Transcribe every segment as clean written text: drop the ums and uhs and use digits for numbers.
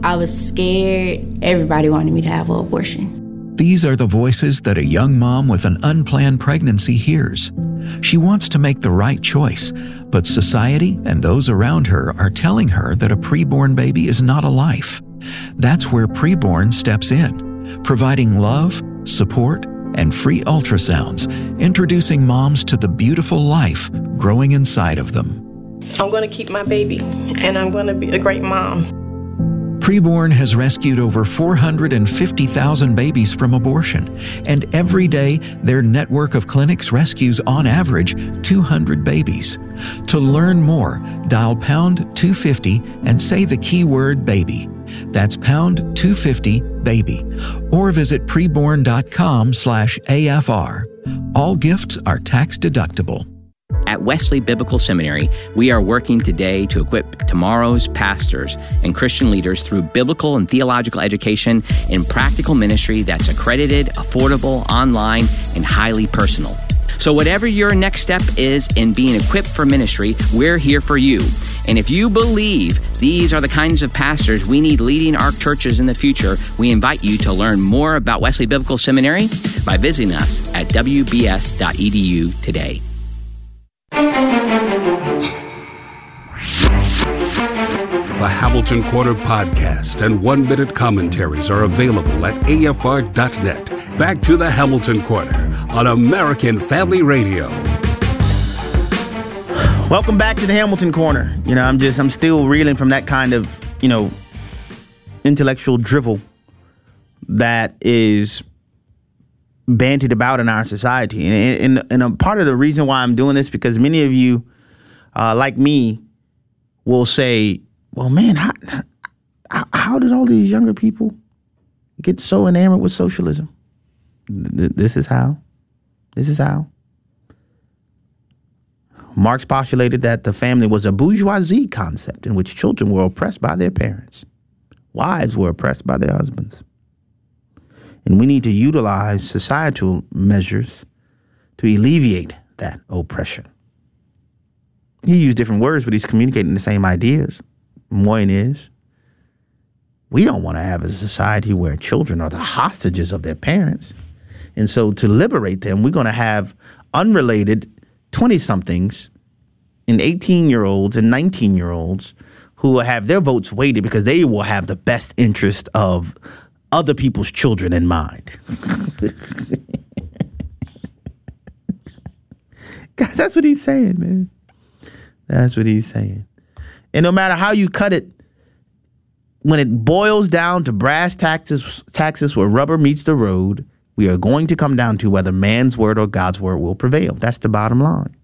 I was scared. Everybody wanted me to have an abortion. These are the voices that a young mom with an unplanned pregnancy hears. She wants to make the right choice, but society and those around her are telling her that a preborn baby is not a life. That's where Preborn steps in, providing love, support, and free ultrasounds, introducing moms to the beautiful life growing inside of them. I'm going to keep my baby, and I'm going to be a great mom. Preborn has rescued over 450,000 babies from abortion, and every day their network of clinics rescues on average 200 babies. To learn more, dial pound 250 and say the keyword baby. That's pound 250 baby, or visit preborn.com/AFR. All gifts are tax deductible. At Wesley Biblical Seminary, we are working today to equip tomorrow's pastors and Christian leaders through biblical and theological education in practical ministry that's accredited, affordable, online, and highly personal. So whatever your next step is in being equipped for ministry, we're here for you. And if you believe these are the kinds of pastors we need leading our churches in the future, we invite you to learn more about Wesley Biblical Seminary by visiting us at wbs.edu today. The Hamilton Corner podcast and 1-minute commentaries are available at afr.net. Back to the Hamilton Corner on American Family Radio. Welcome back to the Hamilton Corner. I'm still reeling from that kind of, intellectual drivel that is bandied about in our society. And a part of the reason why I'm doing this, because many of you, like me, will say, well, man, how did all these younger people get so enamored with socialism? This is how. Marx postulated that the family was a bourgeoisie concept in which children were oppressed by their parents. Wives were oppressed by their husbands. And we need to utilize societal measures to alleviate that oppression. He used different words, but he's communicating the same ideas. Point is, we don't want to have a society where children are the hostages of their parents. And so to liberate them, we're going to have unrelated 20-somethings and 18-year-olds and 19-year-olds who will have their votes weighted because they will have the best interest of other people's children in mind. Guys, that's what he's saying, man. That's what he's saying. And no matter how you cut it, when it boils down to brass taxes where rubber meets the road, we are going to come down to whether man's word or God's word will prevail. That's the bottom line.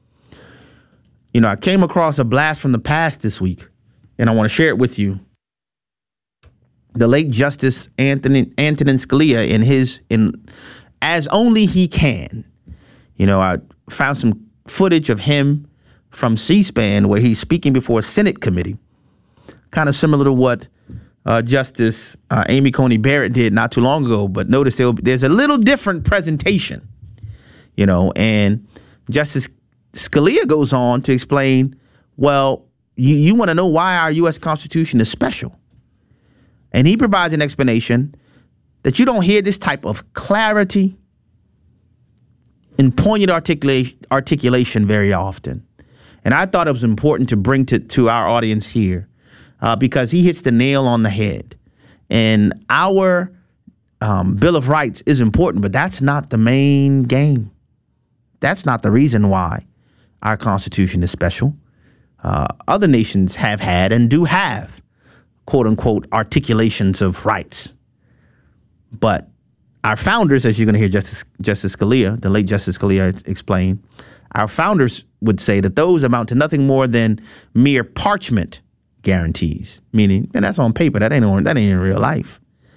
I came across a blast from the past this week, and I want to share it with you. The late Justice Antonin Scalia in As Only He Can. I found some footage of him from C-SPAN where he's speaking before a Senate committee, kind of similar to what Justice Amy Coney Barrett did not too long ago. But notice there's a little different presentation, and Justice Scalia goes on to explain, well, you want to know why our U.S. Constitution is special. And he provides an explanation that you don't hear this type of clarity and poignant articulation very often. And I thought it was important to bring to our audience here because he hits the nail on the head. And our Bill of Rights is important, but that's not the main game. That's not the reason why our Constitution is special. Other nations have had and do have, quote unquote, articulations of rights. But our founders, as you're going to hear Justice Scalia, the late Justice Scalia, explain, our founders would say that those amount to nothing more than mere parchment guarantees, meaning, and that's on paper, that ain't in real life.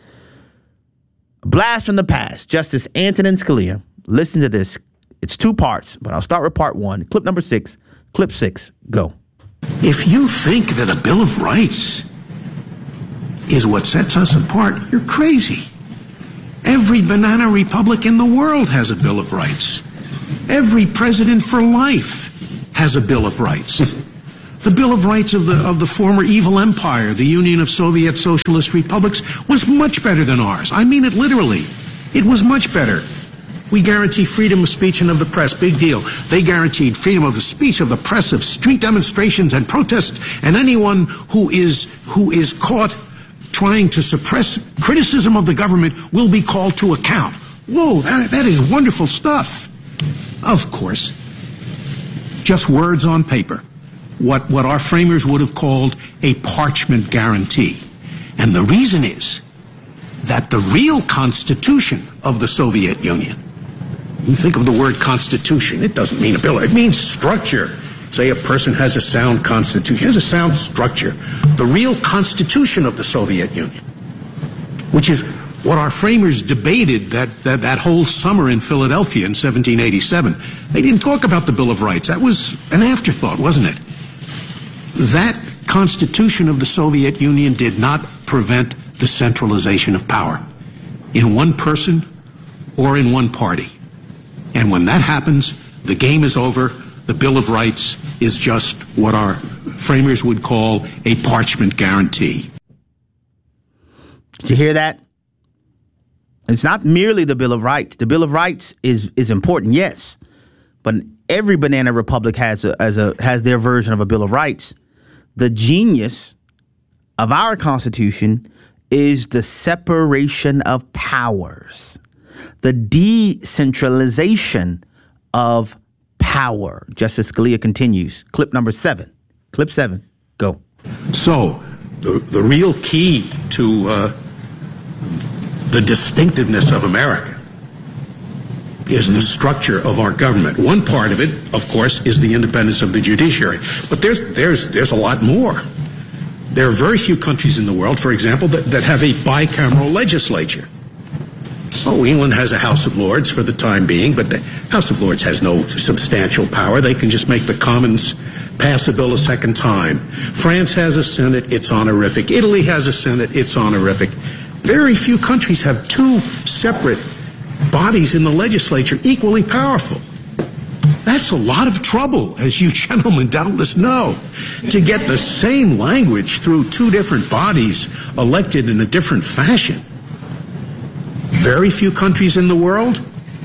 Blast from the past, Justice Antonin Scalia. Listen to this. It's 2 parts, but I'll start with part 1. Clip number 6. Clip 6. Go. If you think that a Bill of Rights is what sets us apart, you're crazy. Every banana republic in the world has a Bill of Rights. Every president for life has a Bill of Rights. The Bill of Rights of the former evil empire, the Union of Soviet Socialist Republics, was much better than ours. I mean it literally. It was much better. We guarantee freedom of speech and of the press. Big deal. They guaranteed freedom of the speech, of the press, of street demonstrations and protests, and anyone who is caught trying to suppress criticism of the government will be called to account. Whoa, that is wonderful stuff. Of course, just words on paper. What our framers would have called a parchment guarantee. And the reason is that the real constitution of the Soviet Union, you think of the word constitution, it doesn't mean a bill, it means structure. Say a person has a sound constitution, has a sound structure. The real constitution of the Soviet Union, which is what our framers debated that whole summer in Philadelphia in 1787. They didn't talk about the Bill of Rights. That was an afterthought, wasn't it? That constitution of the Soviet Union did not prevent the centralization of power in one person or in one party. And when that happens, the game is over. The Bill of Rights is just what our framers would call a parchment guarantee. Did you hear that? It's not merely the Bill of Rights. The Bill of Rights is important, yes, but every banana republic has their version of a Bill of Rights. The genius of our Constitution is the separation of powers, the decentralization of power. Justice Scalia continues. Clip number 7. Clip 7. Go. So the real key to the distinctiveness of America is the structure of our government. One part of it, of course, is the independence of the judiciary. But there's a lot more. There are very few countries in the world, for example, that have a bicameral legislature. Oh, England has a House of Lords for the time being, but the House of Lords has no substantial power. They can just make the Commons pass a bill a second time. France has a Senate, it's honorific. Italy has a Senate, it's honorific. Very few countries have two separate bodies in the legislature equally powerful. That's a lot of trouble, as you gentlemen doubtless know, to get the same language through two different bodies elected in a different fashion. Very few countries in the world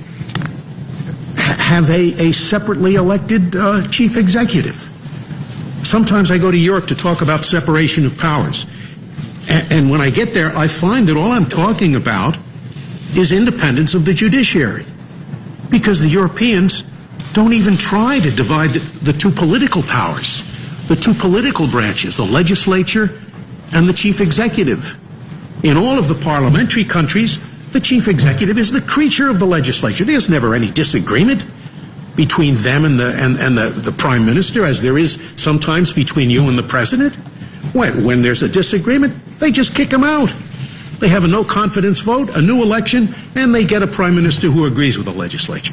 have a separately elected chief executive. Sometimes I go to Europe to talk about separation of powers. And when I get there, I find that all I'm talking about is independence of the judiciary. Because the Europeans don't even try to divide the two political powers, the two political branches, the legislature and the chief executive. In all of the parliamentary countries, the chief executive is the creature of the legislature. There's never any disagreement between them and the prime minister, as there is sometimes between you and the president. When there's a disagreement, they just kick them out. They have a no confidence vote, a new election, and they get a prime minister who agrees with the legislature.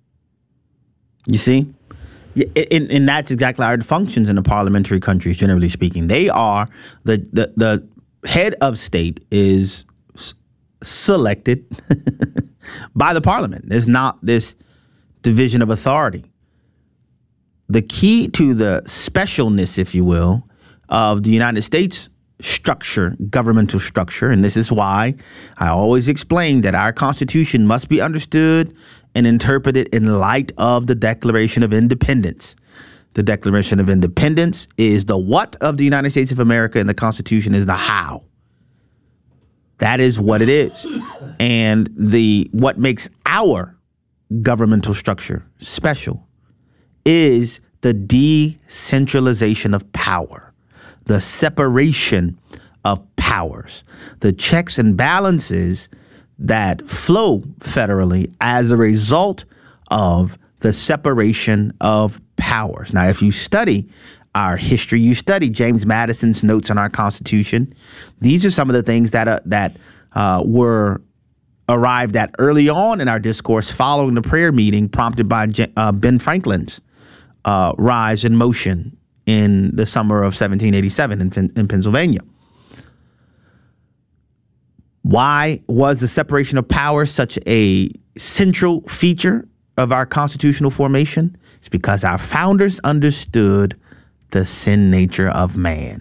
You see? And that's exactly how it functions in the parliamentary countries, generally speaking. They are, the head of state is selected by the parliament. There's not this division of authority. The key to the specialness, if you will, of the United States structure, governmental structure, and this is why I always explain that our Constitution must be understood and interpreted in light of the Declaration of Independence. The Declaration of Independence is the what of the United States of America, and the Constitution is the how. That is what it is. And what makes our governmental structure special is the decentralization of power, the separation of powers, the checks and balances that flow federally as a result of the separation of powers. Now, if you study our history, you study James Madison's notes on our Constitution, these are some of the things that were arrived at early on in our discourse following the prayer meeting prompted by Ben Franklin's rise in motion in the summer of 1787 in Pennsylvania. Why was the separation of powers such a central feature of our constitutional formation? It's because our founders understood the sin nature of man.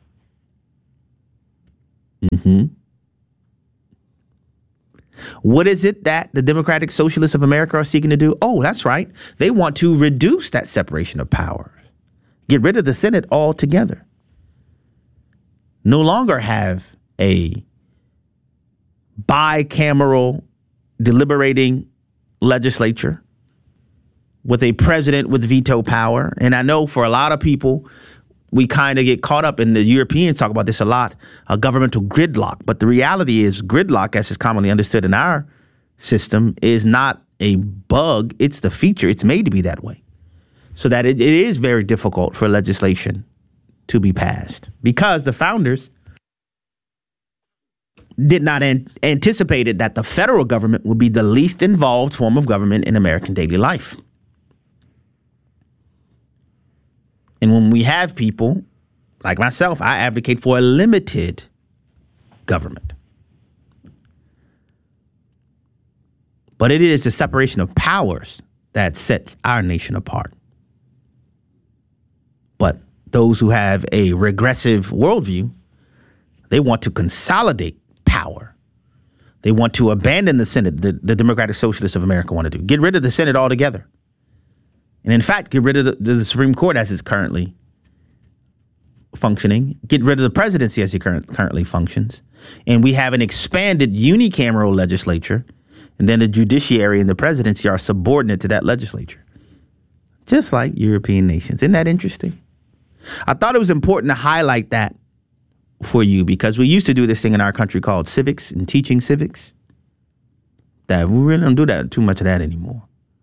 What is it that the Democratic Socialists of America are seeking to do? Oh, that's right. They want to reduce that separation of powers. Get rid of the Senate altogether. No longer have a bicameral deliberating legislature with a president with veto power. And I know for a lot of people, we kind of get caught up in the Europeans talk about this a lot, a governmental gridlock. But the reality is gridlock, as is commonly understood in our system, is not a bug. It's the feature. It's made to be that way. So that it is very difficult for legislation to be passed because the founders did not anticipated that the federal government would be the least involved form of government in American daily life. And when we have people like myself, I advocate for a limited government. But it is the separation of powers that sets our nation apart. But those who have a regressive worldview, they want to consolidate power. They want to abandon the Senate. The Democratic Socialists of America want to do. Get rid of the Senate altogether. And in fact, get rid of the Supreme Court as it's currently functioning. Get rid of the presidency as it currently functions. And we have an expanded unicameral legislature. And then the judiciary and the presidency are subordinate to that legislature. Just like European nations. Isn't that interesting? I thought it was important to highlight that for you because we used to do this thing in our country called civics and teaching civics. That we really don't do that too much of that anymore.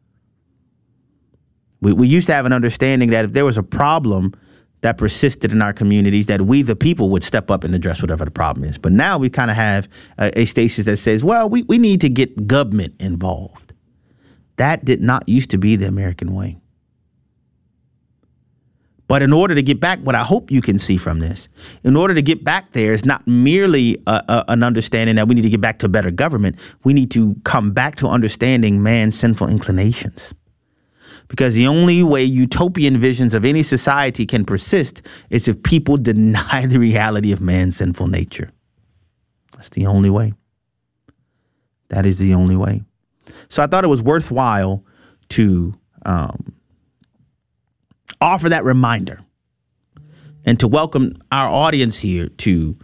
We used to have an understanding that if there was a problem that persisted in our communities, that we, the people, would step up and address whatever the problem is. But now we kind of have a stasis that says, well, we need to get government involved. That did not used to be the American way. But in order to get back, what I hope you can see from this, in order to get back there, is not merely an understanding that we need to get back to better government. We need to come back to understanding man's sinful inclinations. Because the only way utopian visions of any society can persist is if people deny the reality of man's sinful nature. That's the only way. That is the only way. So I thought it was worthwhile to offer that reminder and to welcome our audience here to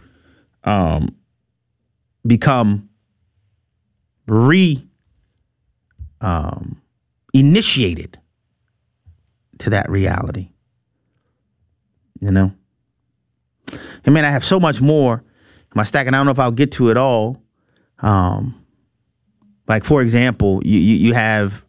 become initiated to that reality. You know? I mean, I have so much more in my stack, and I don't know if I'll get to it all. Like, for example, you have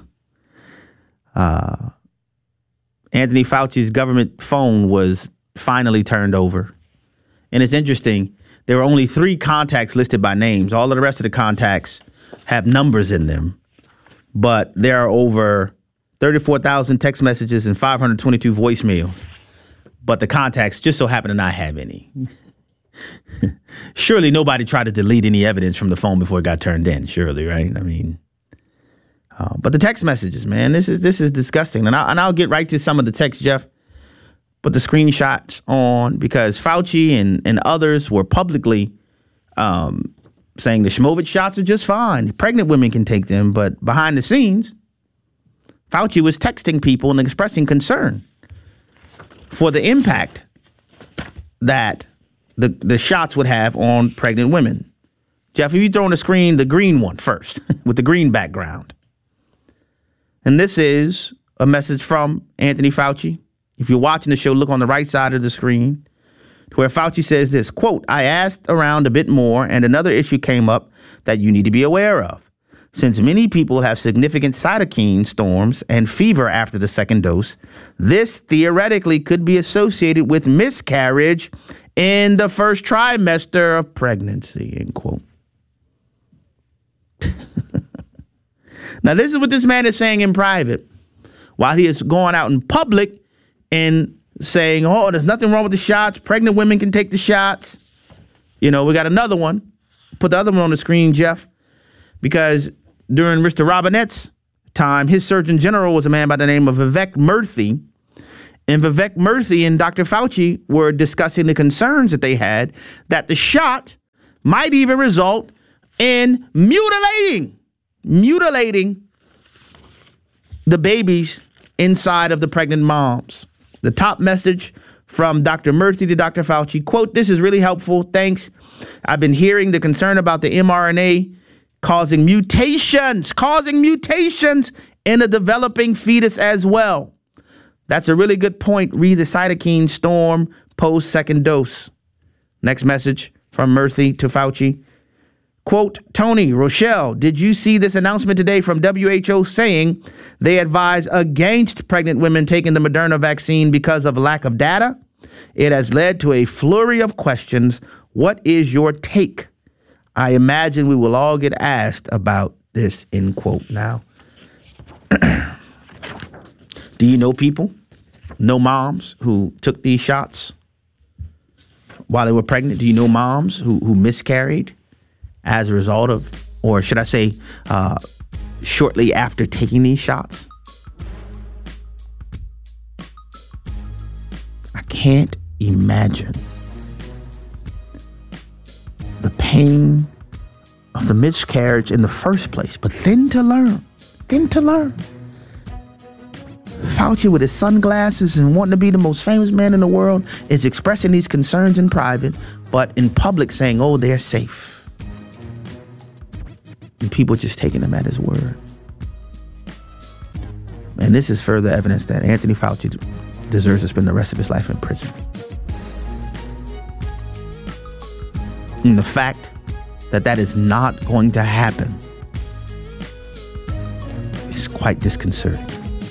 Anthony Fauci's government phone was finally turned over. And it's interesting. There were only 3 contacts listed by names. All of the rest of the contacts have numbers in them. But there are over 34,000 text messages and 522 voicemails. But the contacts just so happen to not have any. Surely nobody tried to delete any evidence from the phone before it got turned in. Surely, right? I mean, but the text messages, man, this is disgusting. And I'll get right to some of the text, Jeff. Put the screenshots on because Fauci and others were publicly saying the Shmovitz shots are just fine. Pregnant women can take them. But behind the scenes, Fauci was texting people and expressing concern for the impact that the shots would have on pregnant women. Jeff, if you throw on the screen the green one first with the green background. And this is a message from Anthony Fauci. If you're watching the show, look on the right side of the screen to where Fauci says this, quote, I asked around a bit more and another issue came up that you need to be aware of. Since many people have significant cytokine storms and fever after the second dose, this theoretically could be associated with miscarriage in the first trimester of pregnancy, end quote. Now, this is what this man is saying in private while he is going out in public and saying, oh, there's nothing wrong with the shots. Pregnant women can take the shots. You know, we got another one. Put the other one on the screen, Jeff, because during Mr. Robinette's time, his Surgeon General was a man by the name of Vivek Murthy. And Vivek Murthy and Dr. Fauci were discussing the concerns that they had that the shot might even result in mutilating the babies inside of the pregnant moms. The top message from Dr. Murthy to Dr. Fauci, quote, "This is really helpful. Thanks. I've been hearing the concern about the mRNA causing mutations in the developing fetus as well. That's a really good point. Read the cytokine storm post second dose." Next message from Murthy to Fauci. Quote, "Tony, Rochelle, did you see this announcement today from WHO saying they advise against pregnant women taking the Moderna vaccine because of lack of data? It has led to a flurry of questions. What is your take? I imagine we will all get asked about this," end quote. Now, do you know people? Know moms who took these shots while they were pregnant? Do you know moms who miscarried as a result of, or should I say, shortly after taking these shots? I can't imagine the pain of the miscarriage in the first place, but then to learn. Fauci, with his sunglasses and wanting to be the most famous man in the world, is expressing these concerns in private, but in public saying, oh, they're safe. And people just taking him at his word. And this is further evidence that Anthony Fauci deserves to spend the rest of his life in prison. And the fact that that is not going to happen is quite disconcerting.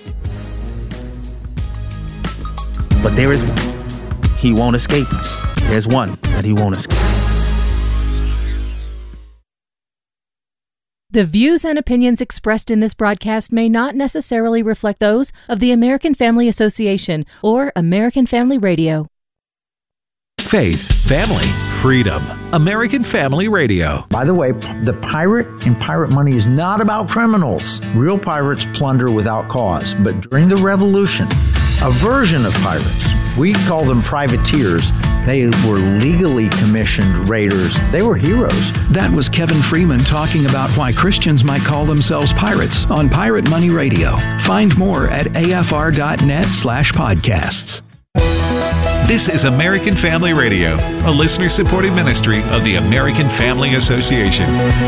But there is one. He won't escape. There's one that he won't escape. The views and opinions expressed in this broadcast may not necessarily reflect those of the American Family Association or American Family Radio. Faith, family, freedom. American Family Radio. By the way, the pirate and pirate money is not about criminals. Real pirates plunder without cause. But during the Revolution, a version of pirates, we call them privateers, they were legally commissioned raiders. They were heroes. That was Kevin Freeman talking about why Christians might call themselves pirates on Pirate Money Radio. Find more at afr.net/podcasts. This is American Family Radio, a listener-supported ministry of the American Family Association.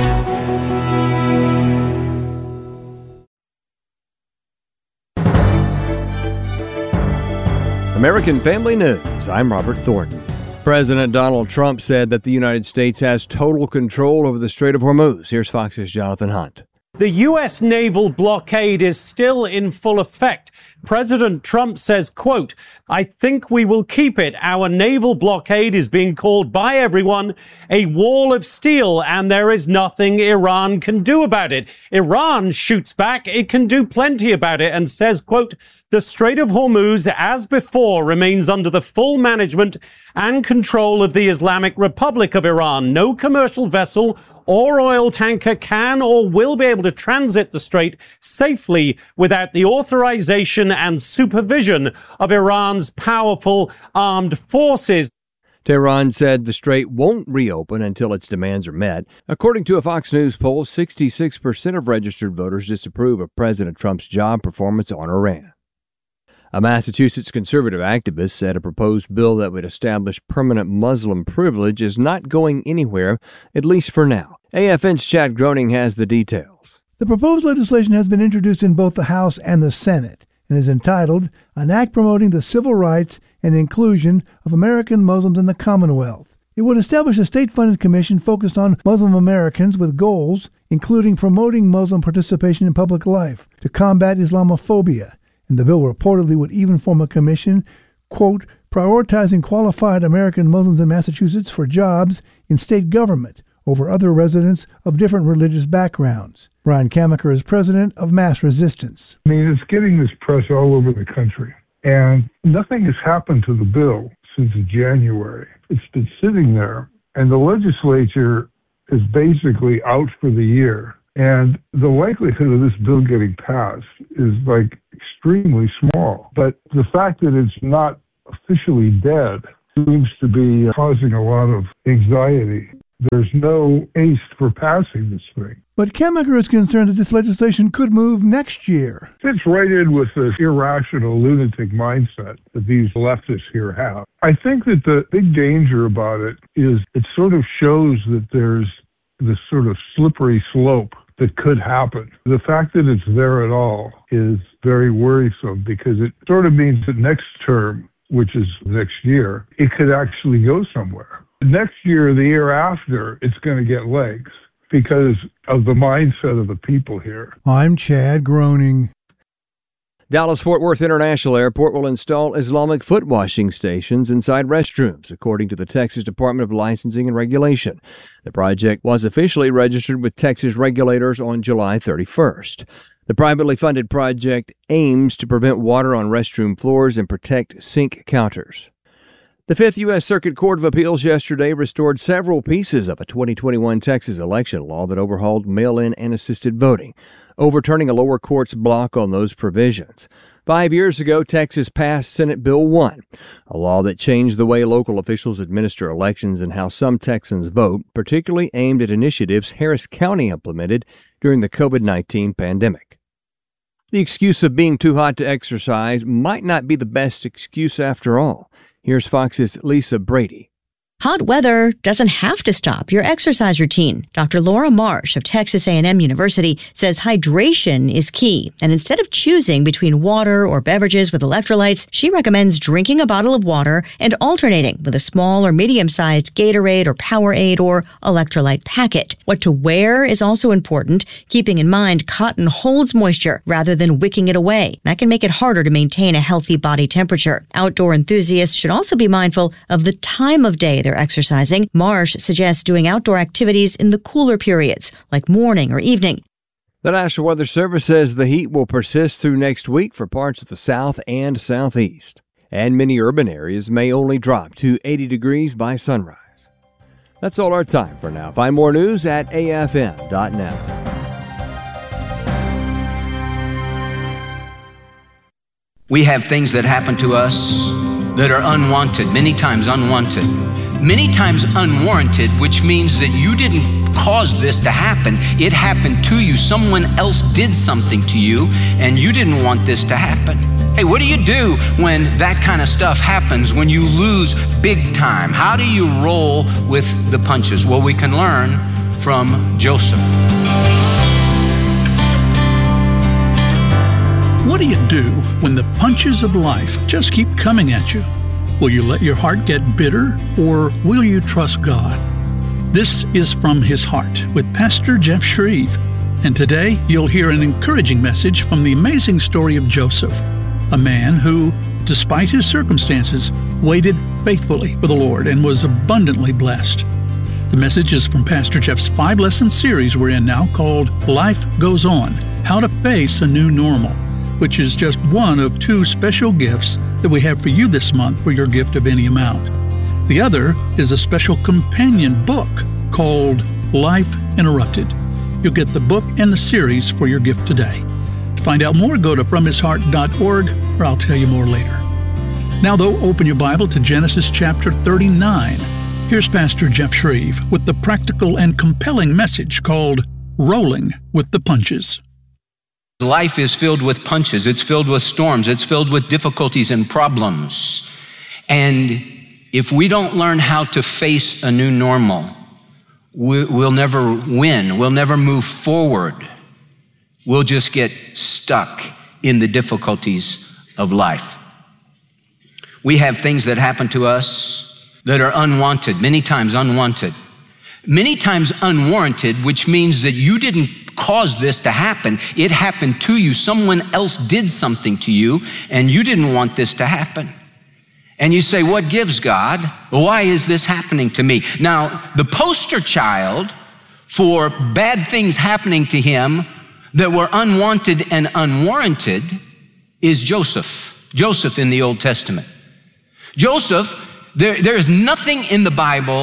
American Family News. I'm Robert Thornton. President Donald Trump said that the United States has total control over the Strait of Hormuz. Here's Fox's Jonathan Hunt. The U.S. naval blockade is still in full effect. President Trump says, quote, "I think we will keep it. Our naval blockade is being called by everyone a wall of steel, and there is nothing Iran can do about it. Iran shoots back. It can do plenty about it," and says, quote, "The Strait of Hormuz, as before, remains under the full management and control of the Islamic Republic of Iran. No commercial vessel or oil tanker can or will be able to transit the strait safely without the authorization and supervision of Iran's powerful armed forces." Tehran said the strait won't reopen until its demands are met. According to a Fox News poll, 66% of registered voters disapprove of President Trump's job performance on Iran. A Massachusetts conservative activist said a proposed bill that would establish permanent Muslim privilege is not going anywhere, at least for now. AFN's Chad Groening has the details. The proposed legislation has been introduced in both the House and the Senate and is entitled An Act Promoting the Civil Rights and Inclusion of American Muslims in the Commonwealth. It would establish a state-funded commission focused on Muslim Americans with goals including promoting Muslim participation in public life to combat Islamophobia. And the bill reportedly would even form a commission, quote, prioritizing qualified American Muslims in Massachusetts for jobs in state government over other residents of different religious backgrounds. Brian Kamaker is president of Mass Resistance. I mean, it's getting this press all over the country, and nothing has happened to the bill since January. It's been sitting there, and the legislature is basically out for the year. And the likelihood of this bill getting passed is like extremely small. But the fact that it's not officially dead seems to be causing a lot of anxiety. There's no haste for passing this thing. But Kemaker is concerned that this legislation could move next year. Fits right in with this irrational lunatic mindset that these leftists here have. I think that the big danger about it is it sort of shows that there's this sort of slippery slope that could happen. The fact that it's there at all is very worrisome because it sort of means that next term, which is next year, it could actually go somewhere. Next year, the year after, it's going to get legs because of the mindset of the people here. I'm Chad Groening. Dallas-Fort Worth International Airport will install Islamic foot washing stations inside restrooms, according to the Texas Department of Licensing and Regulation. The project was officially registered with Texas regulators on July 31st. The privately funded project aims to prevent water on restroom floors and protect sink counters. The Fifth U.S. Circuit Court of Appeals yesterday restored several pieces of a 2021 Texas election law that overhauled mail-in and assisted voting, overturning a lower court's block on those provisions. 5 years ago, Texas passed Senate Bill 1, a law that changed the way local officials administer elections and how some Texans vote, particularly aimed at initiatives Harris County implemented during the COVID-19 pandemic. The excuse of being too hot to exercise might not be the best excuse after all. Here's Fox's Lisa Brady. Hot weather doesn't have to stop your exercise routine. Dr. Laura Marsh of Texas A&M University says hydration is key. And instead of choosing between water or beverages with electrolytes, she recommends drinking a bottle of water and alternating with a small or medium-sized Gatorade or Powerade or electrolyte packet. What to wear is also important, keeping in mind cotton holds moisture rather than wicking it away. That can make it harder to maintain a healthy body temperature. Outdoor enthusiasts should also be mindful of the time of day they're exercising. Marsh suggests doing outdoor activities in the cooler periods, like morning or evening. The National Weather Service says the heat will persist through next week for parts of the south and southeast, and many urban areas may only drop to 80 degrees by sunrise. That's all our time for now. Find more news at afm.net. We have things that happen to us that are unwanted, many times unwanted. Many times unwarranted, which means that you didn't cause this to happen. It happened to you. Someone else did something to you, and you didn't want this to happen. Hey, what do you do when that kind of stuff happens, when you lose big time? How do you roll with the punches? Well, we can learn from Joseph. What do you do when the punches of life just keep coming at you? Will you let your heart get bitter, or will you trust God? This is From His Heart with Pastor Jeff Shreve. And today you'll hear an encouraging message from the amazing story of Joseph, a man who, despite his circumstances, waited faithfully for the Lord and was abundantly blessed. The message is from Pastor Jeff's 5-lesson series we're in now called Life Goes On, How to Face a New Normal, which is just one of 2 special gifts that we have for you this month for your gift of any amount. The other is a special companion book called Life Interrupted. You'll get the book and the series for your gift today. To find out more, go to FromHisHeart.org, or I'll tell you more later. Now, though, open your Bible to Genesis chapter 39. Here's Pastor Jeff Shreve with the practical and compelling message called Rolling with the Punches. Life is filled with punches. It's filled with storms. It's filled with difficulties and problems. And if we don't learn how to face a new normal, we'll never win. We'll never move forward. We'll just get stuck in the difficulties of life. We have things that happen to us that are unwanted, many times unwanted, many times unwarranted, which means that you didn't cause this to happen. It happened to you. Someone else did something to you, and you didn't want this to happen. And you say, what gives, God? Why is this happening to me? Now, the poster child for bad things happening to him that were unwanted and unwarranted is Joseph. Joseph in the Old Testament. Joseph, there is nothing in the Bible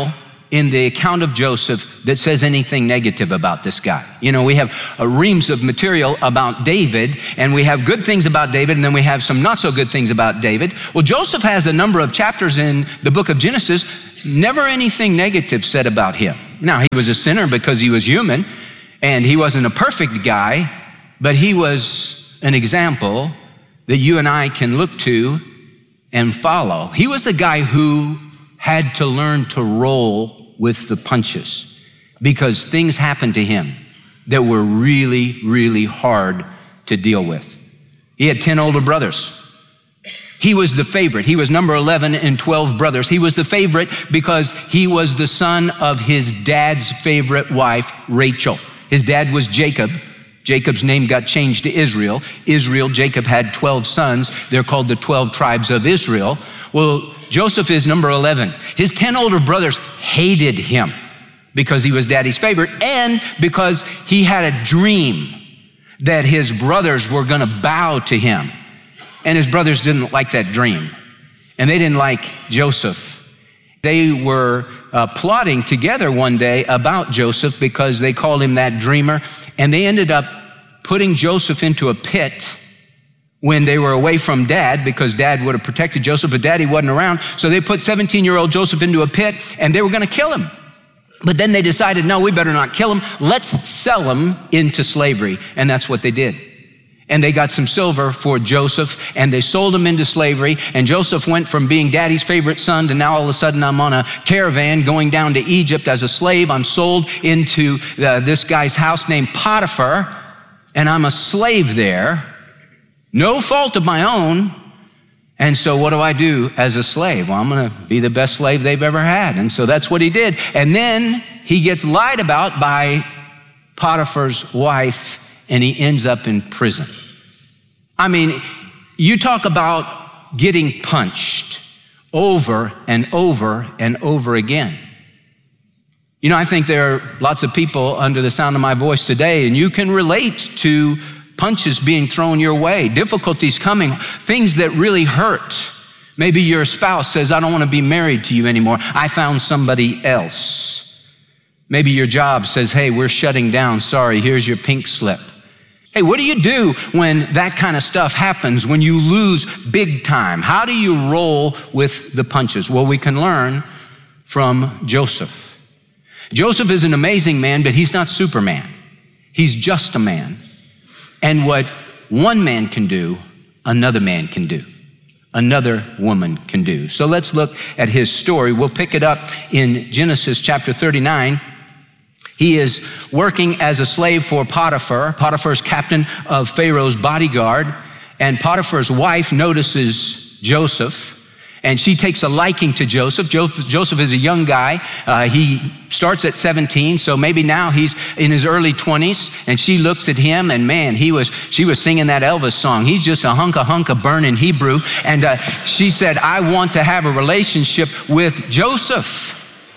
in the account of Joseph that says anything negative about this guy. You know, we have reams of material about David, and we have good things about David, and then we have some not so good things about David. Well, Joseph has a number of chapters in the book of Genesis, never anything negative said about him. Now, he was a sinner because he was human, and he wasn't a perfect guy, but he was an example that you and I can look to and follow. He was a guy who had to learn to roll with the punches because things happened to him that were really, really hard to deal with. He had 10 older brothers. He was the favorite. He was number 11 in 12 brothers. He was the favorite because he was the son of his dad's favorite wife, Rachel. His dad was Jacob. Jacob's name got changed to Israel. Jacob had 12 sons. They're called the 12 tribes of Israel. Well, Joseph is number 11. His 10 older brothers hated him because he was daddy's favorite and because he had a dream that his brothers were going to bow to him. And his brothers didn't like that dream. And they didn't like Joseph. They were plotting together one day about Joseph because they called him that dreamer. And they ended up putting Joseph into a pit when they were away from dad, because dad would have protected Joseph, but daddy wasn't around. So they put 17-year-old Joseph into a pit and they were going to kill him. But then they decided, no, we better not kill him. Let's sell him into slavery. And that's what they did. And they got some silver for Joseph and they sold him into slavery. And Joseph went from being daddy's favorite son to now all of a sudden I'm on a caravan going down to Egypt as a slave. I'm sold into this guy's house named Potiphar, and I'm a slave there. No fault of my own. And so what do I do as a slave? Well, I'm going to be the best slave they've ever had. And so that's what he did. And then he gets lied about by Potiphar's wife, and he ends up in prison. I mean, you talk about getting punched over and over and over again. You know, I think there are lots of people under the sound of my voice today, and you can relate to punches being thrown your way, difficulties coming, things that really hurt. Maybe your spouse says, I don't want to be married to you anymore. I found somebody else. Maybe your job says, hey, we're shutting down. Sorry, here's your pink slip. Hey, what do you do when that kind of stuff happens, when you lose big time? How do you roll with the punches? Well, we can learn from Joseph. Joseph is an amazing man, but he's not Superman. He's just a man. And what one man can do, another man can do. Another woman can do. So let's look at his story. We'll pick it up in Genesis chapter 39. He is working as a slave for Potiphar. Potiphar's captain of Pharaoh's bodyguard. And Potiphar's wife notices Joseph, and she takes a liking to Joseph. Joseph is a young guy. He starts at 17, so maybe now he's in his early 20s, and she looks at him, and man, she was singing that Elvis song. He's just a hunk of burning Hebrew, and she said, I want to have a relationship with Joseph.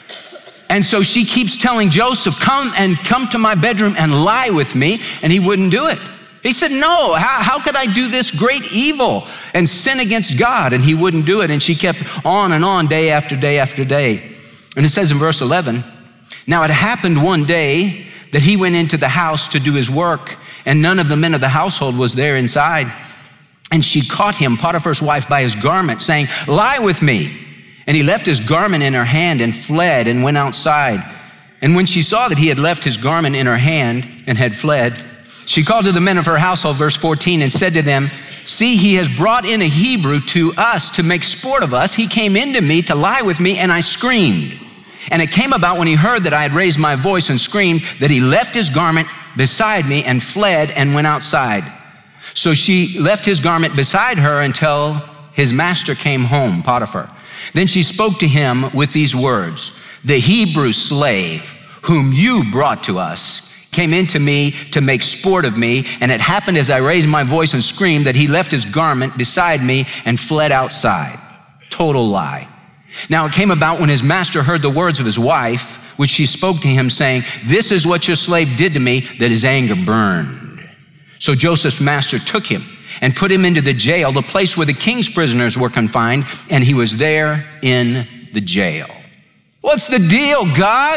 And so she keeps telling Joseph, come to my bedroom and lie with me, and he wouldn't do it. He said, no, how could I do this great evil and sin against God? And he wouldn't do it. And she kept on day after day after day. And it says in verse 11, now it happened one day that he went into the house to do his work, and none of the men of the household was there inside. And she caught him, Potiphar's wife, by his garment, saying, lie with me. And he left his garment in her hand and fled and went outside. And when she saw that he had left his garment in her hand and had fled, she called to the men of her household, verse 14, and said to them, see, he has brought in a Hebrew to us to make sport of us. He came into me to lie with me, and I screamed. And it came about when he heard that I had raised my voice and screamed that he left his garment beside me and fled and went outside. So she left his garment beside her until his master came home, Potiphar. Then she spoke to him with these words, the Hebrew slave whom you brought to us came into me to make sport of me, and it happened as I raised my voice and screamed that he left his garment beside me and fled outside. Total lie. Now it came about when his master heard the words of his wife, which she spoke to him, saying, this is what your slave did to me, that his anger burned. So Joseph's master took him and put him into the jail, the place where the king's prisoners were confined, and he was there in the jail. What's the deal, God?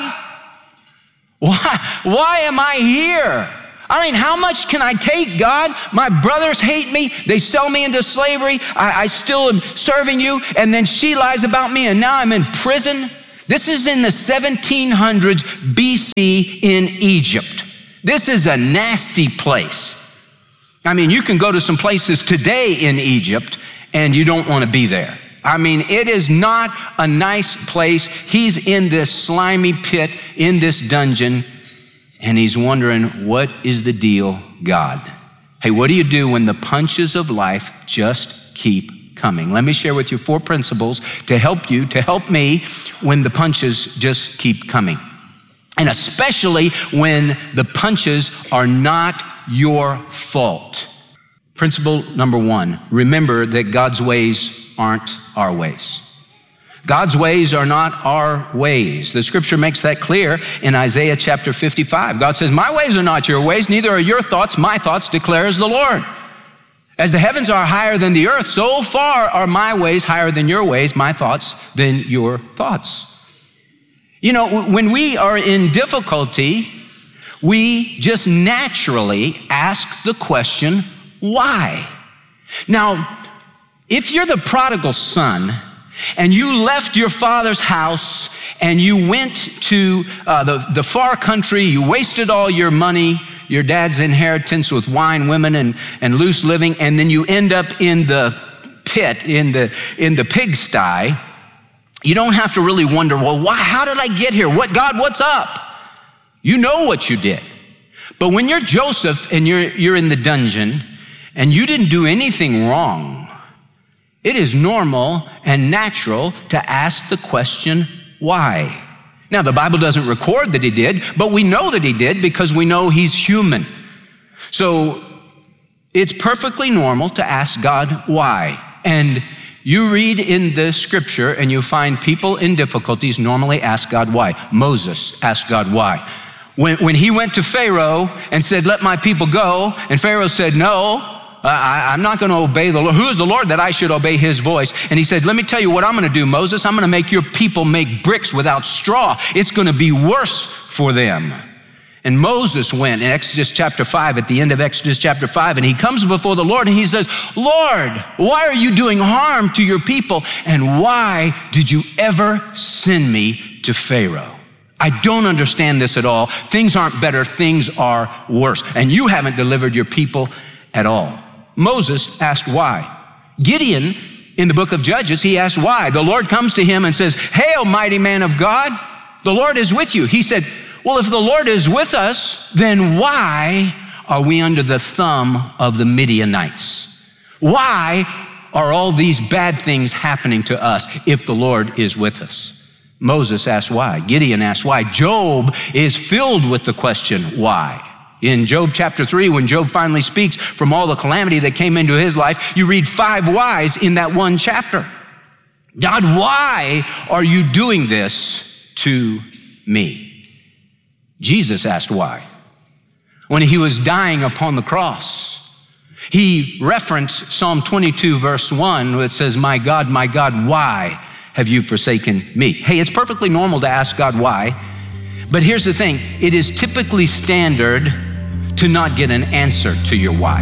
Why am I here? I mean, how much can I take, God? My brothers hate me. They sell me into slavery. I still am serving you. And then she lies about me, and now I'm in prison. This is in the 1700s BC in Egypt. This is a nasty place. I mean, you can go to some places today in Egypt, and you don't want to be there. I mean, it is not a nice place. He's in this slimy pit, in this dungeon, and he's wondering, what is the deal, God? Hey, what do you do when the punches of life just keep coming? Let me share with you 4 principles to help you, to help me when the punches just keep coming. And especially when the punches are not your fault. Principle number 1, remember that God's ways aren't our ways. God's ways are not our ways. The scripture makes that clear in Isaiah chapter 55. God says, my ways are not your ways, neither are your thoughts my thoughts, declares the Lord. As the heavens are higher than the earth, so far are my ways higher than your ways, my thoughts than your thoughts. You know, when we are in difficulty, we just naturally ask the question, why? Now, if you're the prodigal son and you left your father's house and you went to the far country, you wasted all your money, your dad's inheritance with wine, women, and loose living, and then you end up in the pit, in the pigsty, you don't have to really wonder, well, why? How did I get here? God, what's up? You know what you did. But when you're Joseph and you're in the dungeon and you didn't do anything wrong, it is normal and natural to ask the question, why? Now, the Bible doesn't record that he did, but we know that he did because we know he's human. So it's perfectly normal to ask God, why? And you read in the scripture and you find people in difficulties normally ask God why. Moses asked God why. When he went to Pharaoh and said, let my people go, and Pharaoh said, no, I'm not going to obey the Lord. Who is the Lord that I should obey his voice? And he said, let me tell you what I'm going to do, Moses. I'm going to make your people make bricks without straw. It's going to be worse for them. And Moses went in Exodus chapter 5, at the end of Exodus chapter 5, and he comes before the Lord and he says, Lord, why are you doing harm to your people? And why did you ever send me to Pharaoh? I don't understand this at all. Things aren't better, things are worse. And you haven't delivered your people at all. Moses asked why. Gideon, in the book of Judges, he asked why. The Lord comes to him and says, hail, mighty man of God, the Lord is with you. He said, well, if the Lord is with us, then why are we under the thumb of the Midianites? Why are all these bad things happening to us if the Lord is with us? Moses asked why. Gideon asked why. Job is filled with the question, why? In Job chapter 3, when Job finally speaks from all the calamity that came into his life, you read 5 whys in that one chapter. God, why are you doing this to me? Jesus asked why. When he was dying upon the cross, he referenced Psalm 22, verse 1, where it says, my God, why have you forsaken me? Hey, it's perfectly normal to ask God why, but here's the thing. It is typically standard to not get an answer to your why.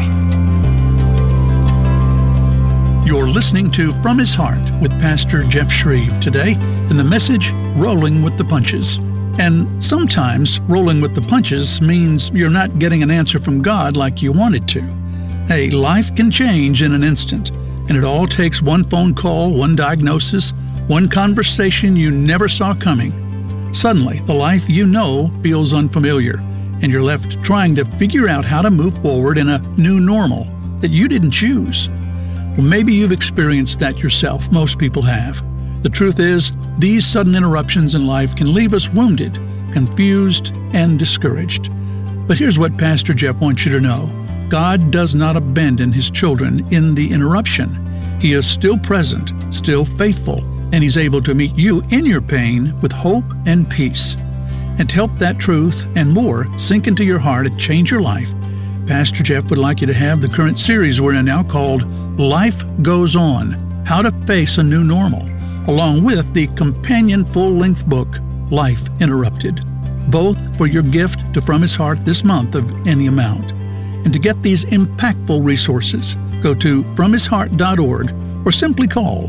You're listening to From His Heart with Pastor Jeff Shreve today, and the message, Rolling with the Punches. And sometimes rolling with the punches means you're not getting an answer from God like you wanted to. Hey, life can change in an instant, and it all takes one phone call, one diagnosis, one conversation you never saw coming. Suddenly, the life you know feels unfamiliar, and you're left trying to figure out how to move forward in a new normal that you didn't choose. Well, maybe you've experienced that yourself. Most people have. The truth is, these sudden interruptions in life can leave us wounded, confused, and discouraged. But here's what Pastor Jeff wants you to know. God does not abandon his children in the interruption. He is still present, still faithful, and he's able to meet you in your pain with hope and peace. And to help that truth and more sink into your heart and change your life, Pastor Jeff would like you to have the current series we're in now called Life Goes On, How to Face a New Normal. along with the companion full-length book, Life Interrupted, both for your gift to From His Heart this month of any amount. And to get these impactful resources, go to FromHisHeart.org or simply call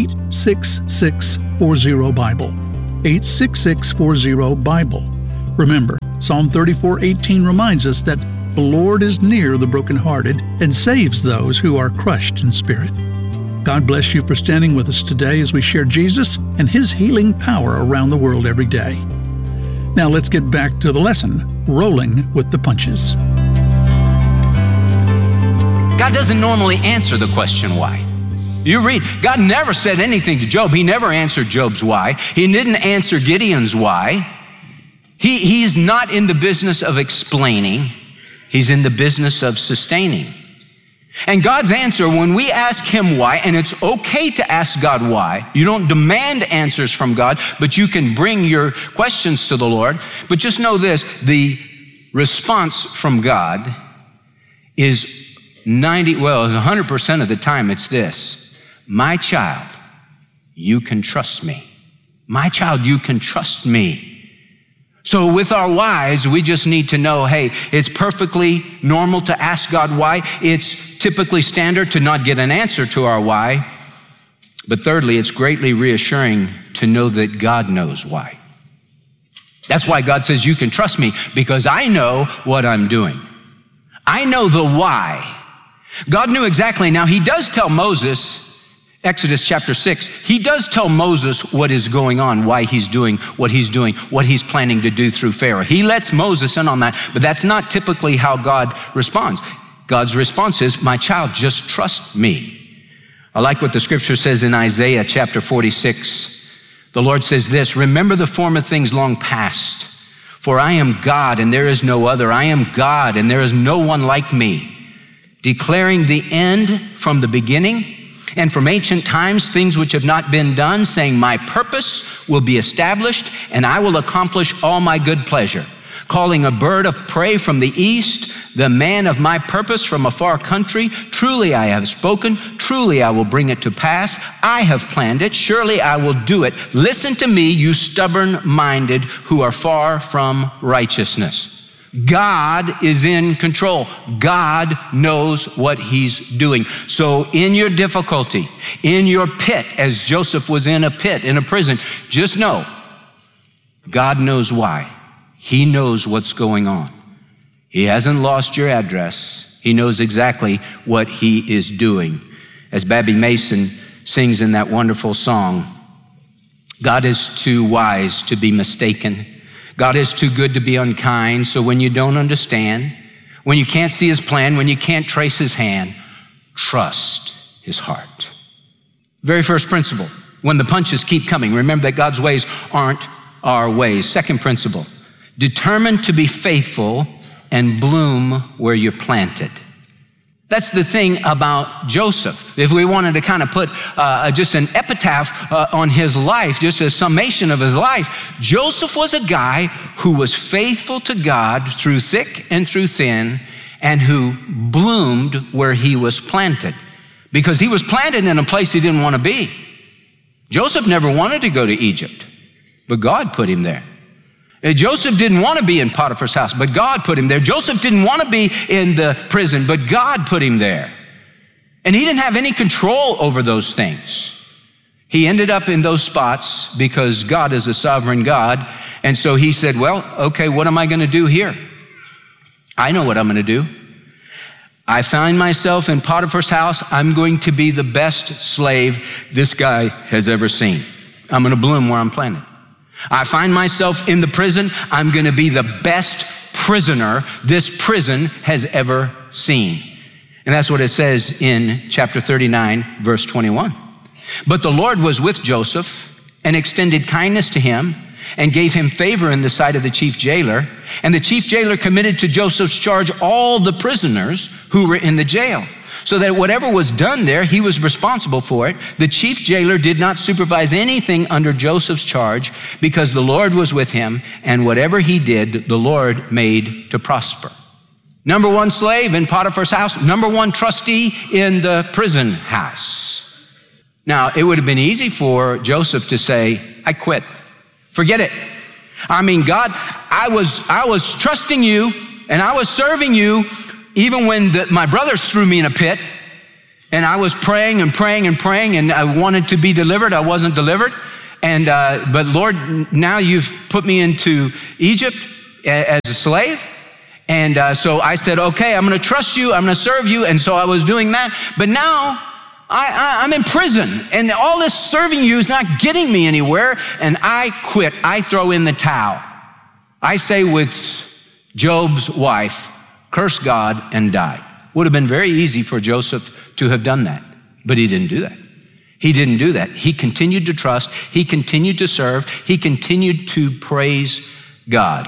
866-40-BIBLE, 866-40-BIBLE. Remember, Psalm 34:18 reminds us that the Lord is near the brokenhearted and saves those who are crushed in spirit. God bless you for standing with us today as we share Jesus and His healing power around the world every day. Now let's get back to the lesson, Rolling with the Punches. God doesn't normally answer the question why. You read, God never said anything to Job. He never answered Job's why. He didn't answer Gideon's why. He's not in the business of explaining. He's in the business of sustaining. And God's answer, when we ask Him why, and it's okay to ask God why, you don't demand answers from God, but you can bring your questions to the Lord. But just know this, the response from God is 100% of the time it's this: my child, you can trust me. My child, you can trust me. So with our whys, we just need to know, hey, it's perfectly normal to ask God why. It's typically standard to not get an answer to our why. But thirdly, it's greatly reassuring to know that God knows why. That's why God says, you can trust me, because I know what I'm doing. I know the why. God knew exactly. Now, He does tell Moses, Exodus chapter 6, He does tell Moses what is going on, why he's doing, what he's planning to do through Pharaoh. He lets Moses in on that, but that's not typically how God responds. God's response is, my child, just trust me. I like what the scripture says in Isaiah chapter 46. The Lord says this, remember the former things long past, for I am God and there is no other. I am God and there is no one like me, declaring the end from the beginning, and from ancient times, things which have not been done, saying, my purpose will be established, and I will accomplish all my good pleasure. Calling a bird of prey from the east, the man of my purpose from a far country. Truly I have spoken, truly I will bring it to pass. I have planned it, surely I will do it. Listen to me, you stubborn-minded who are far from righteousness. God is in control. God knows what He's doing. So in your difficulty, in your pit, as Joseph was in a pit, in a prison, just know God knows why. He knows what's going on. He hasn't lost your address. He knows exactly what He is doing. As Babby Mason sings in that wonderful song, God is too wise to be mistaken. God is too good to be unkind, so when you don't understand, when you can't see His plan, when you can't trace His hand, trust His heart. Very first principle, when the punches keep coming, remember that God's ways aren't our ways. Second principle, determine to be faithful and bloom where you're planted. That's the thing about Joseph. If we wanted to kind of put just an epitaph on his life, just a summation of his life, Joseph was a guy who was faithful to God through thick and through thin, and who bloomed where he was planted. Because he was planted in a place he didn't want to be. Joseph never wanted to go to Egypt, but God put him there. Joseph didn't want to be in Potiphar's house, but God put him there. Joseph didn't want to be in the prison, but God put him there. And he didn't have any control over those things. He ended up in those spots because God is a sovereign God. And so he said, well, okay, what am I going to do here? I know what I'm going to do. I find myself in Potiphar's house. I'm going to be the best slave this guy has ever seen. I'm going to bloom where I'm planted. I find myself in the prison. I'm going to be the best prisoner this prison has ever seen. And that's what it says in chapter 39, verse 21. But the Lord was with Joseph and extended kindness to him and gave him favor in the sight of the chief jailer. And the chief jailer committed to Joseph's charge all the prisoners who were in the jail, so that whatever was done there, he was responsible for it. The chief jailer did not supervise anything under Joseph's charge, because the Lord was with him, and whatever he did, the Lord made to prosper. Number one slave in Potiphar's house, number one trustee in the prison house. Now, it would have been easy for Joseph to say, I quit. Forget it. I mean, God, I was trusting you and I was serving you even when my brothers threw me in a pit, and I was praying and praying and praying, and I wanted to be delivered. I wasn't delivered. And but Lord, now you've put me into Egypt as a slave. And so I said, okay, I'm going to trust you. I'm going to serve you. And so I was doing that. But now I'm in prison, and all this serving you is not getting me anywhere. And I quit. I throw in the towel. I say with Job's wife, curse God and die. Would have been very easy for Joseph to have done that, but he didn't do that. He didn't do that. He continued to trust. He continued to serve. He continued to praise God.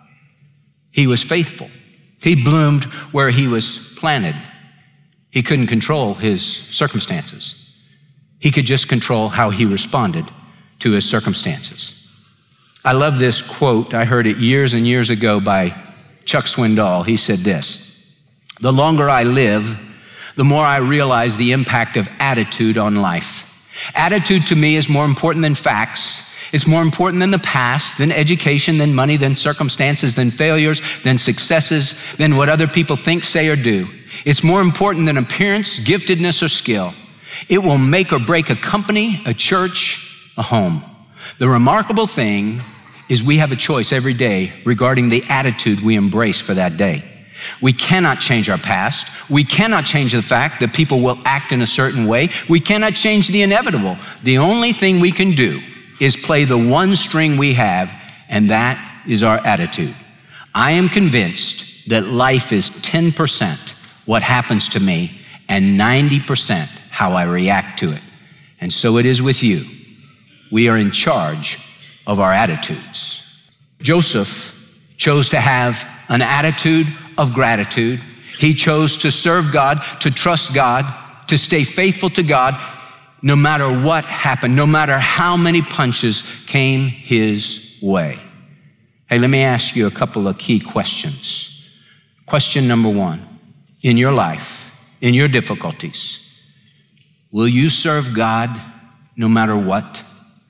He was faithful. He bloomed where he was planted. He couldn't control his circumstances. He could just control how he responded to his circumstances. I love this quote. I heard it years and years ago by Chuck Swindoll. He said this: the longer I live, the more I realize the impact of attitude on life. Attitude to me is more important than facts. It's more important than the past, than education, than money, than circumstances, than failures, than successes, than what other people think, say, or do. It's more important than appearance, giftedness, or skill. It will make or break a company, a church, a home. The remarkable thing is we have a choice every day regarding the attitude we embrace for that day. We cannot change our past. We cannot change the fact that people will act in a certain way. We cannot change the inevitable. The only thing we can do is play the one string we have, and that is our attitude. I am convinced that life is 10% what happens to me and 90% how I react to it. And so it is with you. We are in charge of our attitudes. Joseph chose to have an attitude of gratitude. He chose to serve God, to trust God, to stay faithful to God, no matter what happened, no matter how many punches came his way. Hey, let me ask you a couple of key questions. Question number one, in your life, in your difficulties, will you serve God no matter what?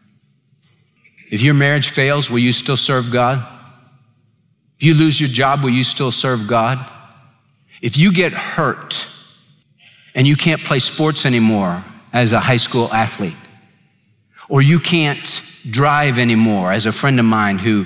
If your marriage fails, will you still serve God? If you lose your job, will you still serve God? If you get hurt and you can't play sports anymore as a high school athlete, or you can't drive anymore, as a friend of mine who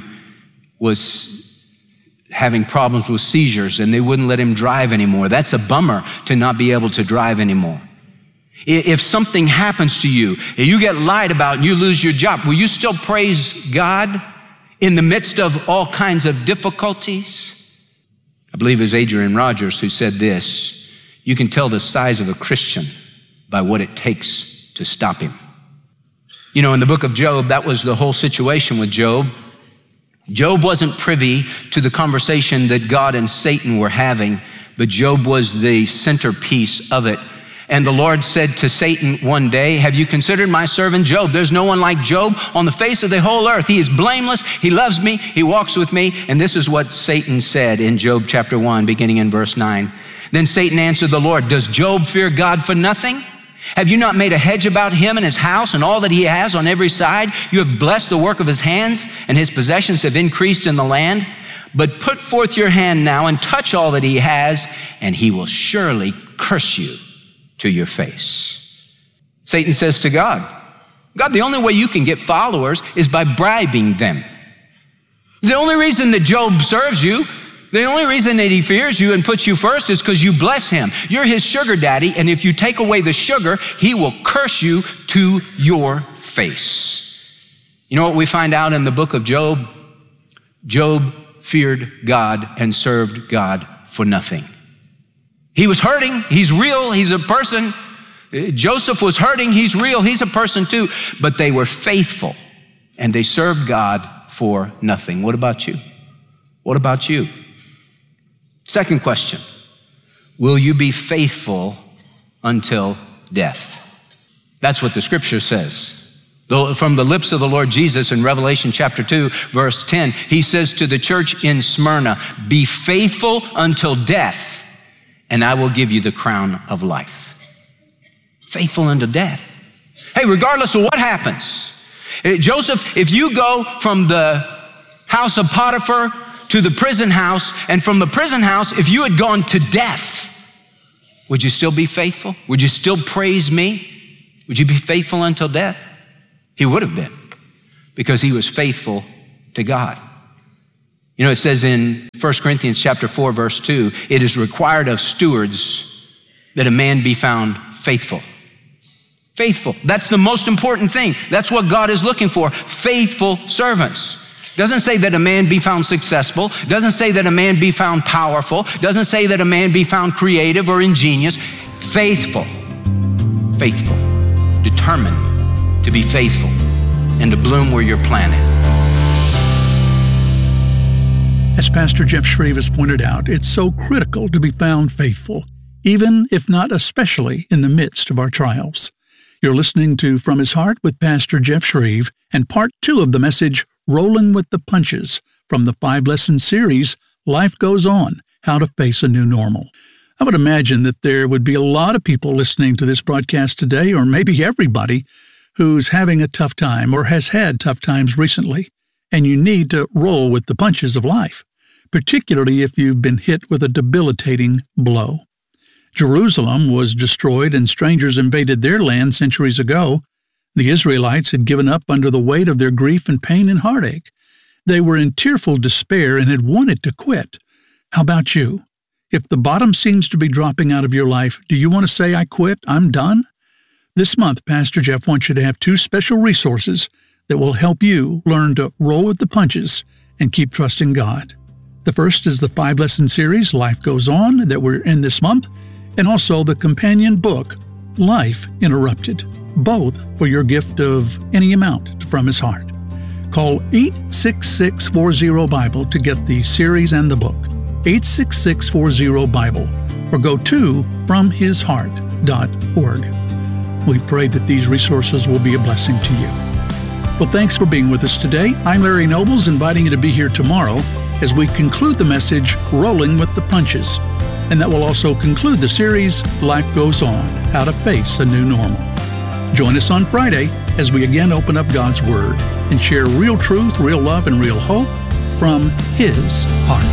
was having problems with seizures and they wouldn't let him drive anymore. That's a bummer to not be able to drive anymore. If something happens to you, and you get lied about and you lose your job, will you still praise God in the midst of all kinds of difficulties? I believe it was Adrian Rogers who said this: you can tell the size of a Christian by what it takes to stop him. You know, in the book of Job, that was the whole situation with Job. Job wasn't privy to the conversation that God and Satan were having, but Job was the centerpiece of it. And the Lord said to Satan one day, have you considered my servant Job? There's no one like Job on the face of the whole earth. He is blameless. He loves me. He walks with me. And this is what Satan said in Job chapter 1, beginning in verse 9. Then Satan answered the Lord, does Job fear God for nothing? Have you not made a hedge about him and his house and all that he has on every side? You have blessed the work of his hands, and his possessions have increased in the land. But put forth your hand now and touch all that he has, and he will surely curse you to your face. Satan says to God, the only way you can get followers is by bribing them. The only reason that Job serves you, the only reason that he fears you and puts you first is because you bless him. You're his sugar daddy, and if you take away the sugar, he will curse you to your face. You know what we find out in the book of Job? Job feared God and served God for nothing. He was hurting. He's real. He's a person. Joseph was hurting. He's real. He's a person too. But they were faithful and they served God for nothing. What about you? What about you? Second question, will you be faithful until death? That's what the scripture says. From the lips of the Lord Jesus in Revelation chapter 2, verse 10, he says to the church in Smyrna, be faithful until death, and I will give you the crown of life. Faithful unto death. Hey, regardless of what happens, Joseph, if you go from the house of Potiphar to the prison house, and from the prison house, if you had gone to death, would you still be faithful? Would you still praise me? Would you be faithful until death? He would have been, because he was faithful to God. You know, it says in 1 Corinthians chapter 4, verse 2, it is required of stewards that a man be found faithful. Faithful. That's the most important thing. That's what God is looking for. Faithful servants. Doesn't say that a man be found successful. Doesn't say that a man be found powerful. Doesn't say that a man be found creative or ingenious. Faithful. Faithful. Determined to be faithful and to bloom where you're planted. As Pastor Jeff Shreve has pointed out, it's so critical to be found faithful, even if not especially in the midst of our trials. You're listening to From His Heart with Pastor Jeff Shreve and part 2 of the message, Rolling with the Punches, from the 5-lesson series, Life Goes On, How to Face a New Normal. I would imagine that there would be a lot of people listening to this broadcast today, or maybe everybody, who's having a tough time or has had tough times recently, and you need to roll with the punches of life, particularly if you've been hit with a debilitating blow. Jerusalem was destroyed and strangers invaded their land centuries ago. The Israelites had given up under the weight of their grief and pain and heartache. They were in tearful despair and had wanted to quit. How about you? If the bottom seems to be dropping out of your life, do you want to say, I quit, I'm done? This month, Pastor Jeff wants you to have 2 special resources that will help you learn to roll with the punches and keep trusting God. The first is the 5-lesson series, Life Goes On, that we're in this month, and also the companion book, Life Interrupted, both for your gift of any amount from His Heart. Call 866-40-BIBLE to get the series and the book, 866-40-BIBLE, or go to FromHisHeart.org. We pray that these resources will be a blessing to you. Well, thanks for being with us today. I'm Larry Nobles, inviting you to be here tomorrow as we conclude the message, Rolling with the Punches. And that will also conclude the series, Life Goes On, How to Face a New Normal. Join us on Friday as we again open up God's Word and share real truth, real love, and real hope from His heart.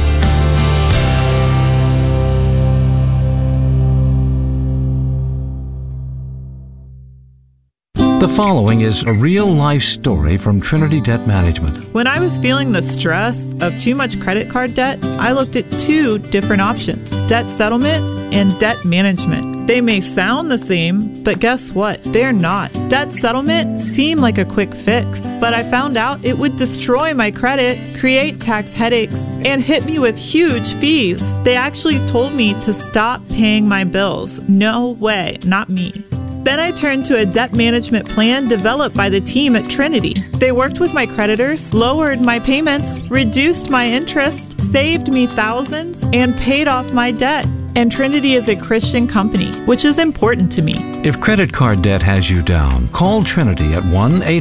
The following is a real-life story from Trinity Debt Management. When I was feeling the stress of too much credit card debt, I looked at 2 different options, debt settlement and debt management. They may sound the same, but guess what? They're not. Debt settlement seemed like a quick fix, but I found out it would destroy my credit, create tax headaches, and hit me with huge fees. They actually told me to stop paying my bills. No way, not me. Then I turned to a debt management plan developed by the team at Trinity. They worked with my creditors, lowered my payments, reduced my interest, saved me thousands, and paid off my debt. And Trinity is a Christian company, which is important to me. If credit card debt has you down, call Trinity at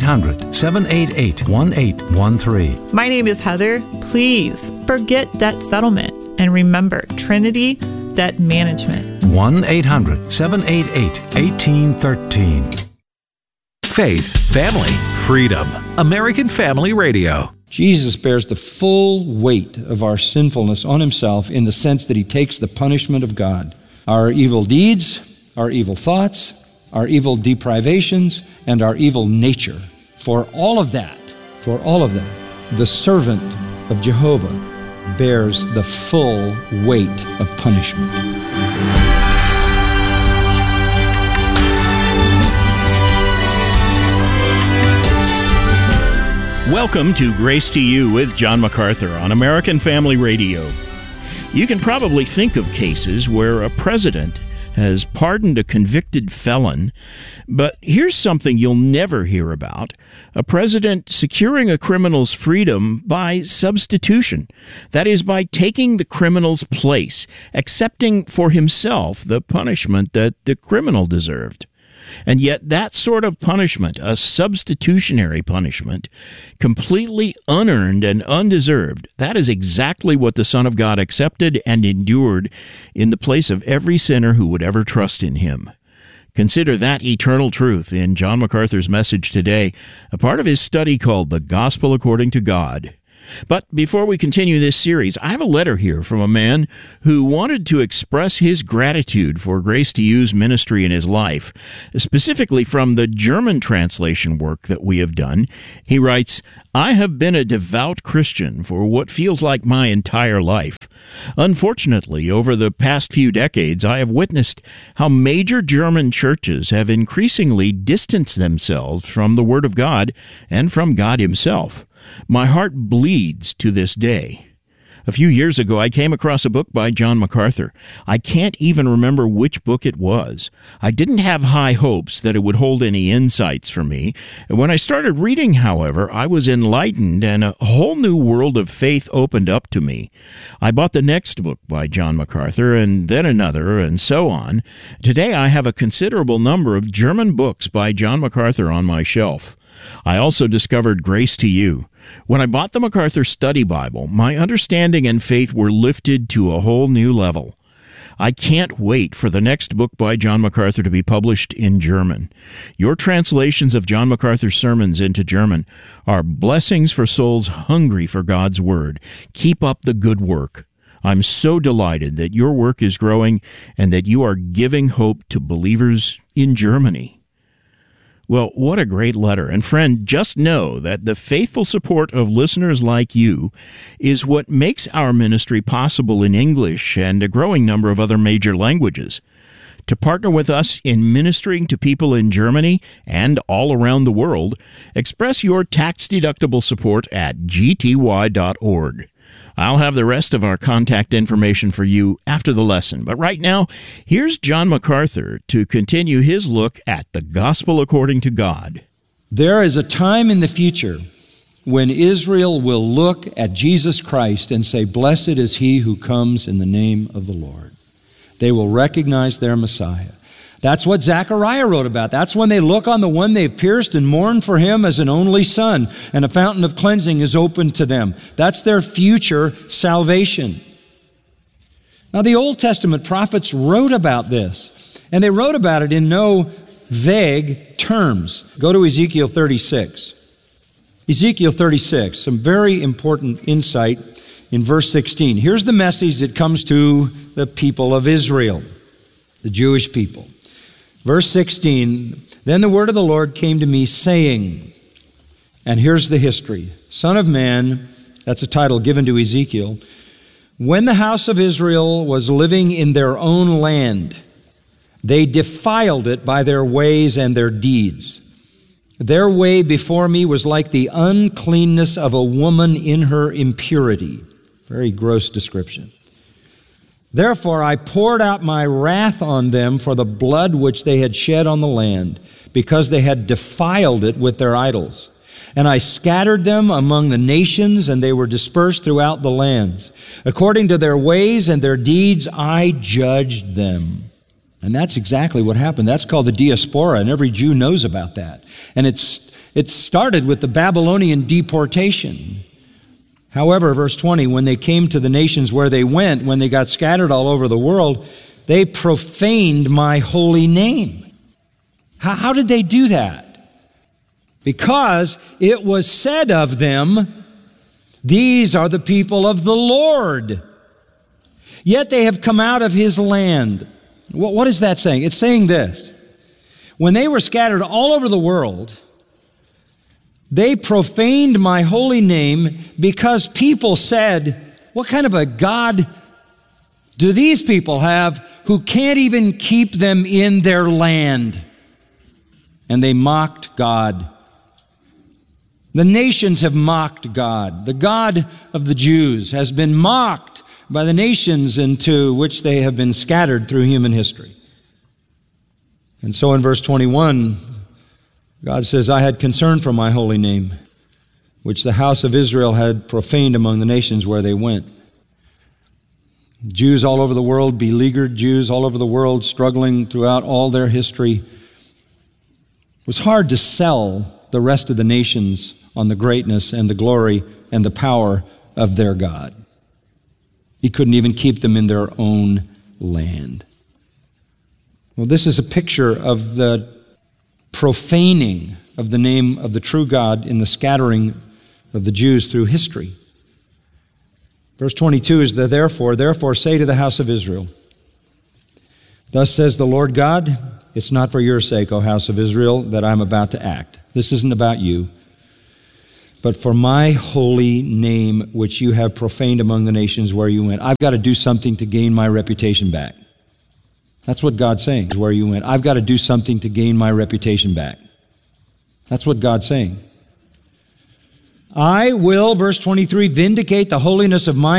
1-800-788-1813. My name is Heather. Please forget debt settlement and remember Trinity Debt Management. 1-800-788-1813. Faith, family, freedom. American Family Radio. Jesus bears the full weight of our sinfulness on himself in the sense that he takes the punishment of God. Our evil deeds, our evil thoughts, our evil deprivations, and our evil nature. For all of that, the servant of Jehovah bears the full weight of punishment. Welcome to Grace to You with John MacArthur on American Family Radio. You can probably think of cases where a president has pardoned a convicted felon, but here's something you'll never hear about: a president securing a criminal's freedom by substitution. That is, by taking the criminal's place, accepting for himself the punishment that the criminal deserved. And yet that sort of punishment, a substitutionary punishment, completely unearned and undeserved, that is exactly what the Son of God accepted and endured in the place of every sinner who would ever trust in him. Consider that eternal truth in John MacArthur's message today, a part of his study called The Gospel According to God. But before we continue this series, I have a letter here from a man who wanted to express his gratitude for Grace to You's ministry in his life, specifically from the German translation work that we have done. He writes, "I have been a devout Christian for what feels like my entire life. Unfortunately, over the past few decades, I have witnessed how major German churches have increasingly distanced themselves from the Word of God and from God Himself. My heart bleeds to this day. A few years ago, I came across a book by John MacArthur. I can't even remember which book it was. I didn't have high hopes that it would hold any insights for me. When I started reading, however, I was enlightened and a whole new world of faith opened up to me. I bought the next book by John MacArthur and then another and so on. Today, I have a considerable number of German books by John MacArthur on my shelf. I also discovered Grace to You. When I bought the MacArthur Study Bible, my understanding and faith were lifted to a whole new level. I can't wait for the next book by John MacArthur to be published in German. Your translations of John MacArthur's sermons into German are blessings for souls hungry for God's Word. Keep up the good work. I'm so delighted that your work is growing and that you are giving hope to believers in Germany." Well, what a great letter. And friend, just know that the faithful support of listeners like you is what makes our ministry possible in English and a growing number of other major languages. To partner with us in ministering to people in Germany and all around the world, express your tax-deductible support at gty.org. I'll have the rest of our contact information for you after the lesson. But right now, here's John MacArthur to continue his look at the Gospel according to God. There is a time in the future when Israel will look at Jesus Christ and say, "Blessed is he who comes in the name of the Lord." They will recognize their Messiah. That's what Zechariah wrote about. That's when they look on the one they've pierced and mourn for him as an only son, and a fountain of cleansing is opened to them. That's their future salvation. Now, the Old Testament prophets wrote about this, and they wrote about it in no vague terms. Go to Ezekiel 36. Ezekiel 36, some very important insight in verse 16. Here's the message that comes to the people of Israel, the Jewish people. Verse 16, "Then the word of the Lord came to me saying," and here's the history. "Son of man," that's a title given to Ezekiel, "when the house of Israel was living in their own land, they defiled it by their ways and their deeds. Their way before me was like the uncleanness of a woman in her impurity." Very gross description. "Therefore I poured out my wrath on them for the blood which they had shed on the land, because they had defiled it with their idols. And I scattered them among the nations, and they were dispersed throughout the lands. According to their ways and their deeds I judged them." And that's exactly what happened. That's called the diaspora, and every Jew knows about that. And it started with the Babylonian deportation. However, verse 20, when they came to the nations where they went, when they got scattered all over the world, they profaned my holy name. How did they do that? Because it was said of them, "These are the people of the Lord. Yet they have come out of his land." What is that saying? It's saying this. When they were scattered all over the world, they profaned my holy name because people said, "What kind of a God do these people have who can't even keep them in their land?" And they mocked God. The nations have mocked God. The God of the Jews has been mocked by the nations into which they have been scattered through human history. And so in verse 21, God says, "I had concern for my holy name, which the house of Israel had profaned among the nations where they went." Jews all over the world, beleaguered Jews all over the world, struggling throughout all their history. It was hard to sell the rest of the nations on the greatness and the glory and the power of their God. He couldn't even keep them in their own land. Well, this is a picture of the profaning of the name of the true God in the scattering of the Jews through history. Verse 22 is the therefore say to the house of Israel, thus says the Lord God, it's not for your sake, O house of Israel, that I'm about to act. This isn't about you, but for my holy name, which you have profaned among the nations where you went. I've got to do something to gain my reputation back. That's what God's saying, is where you went. I've got to do something to gain my reputation back. That's what God's saying. I will, verse 23, vindicate the holiness of my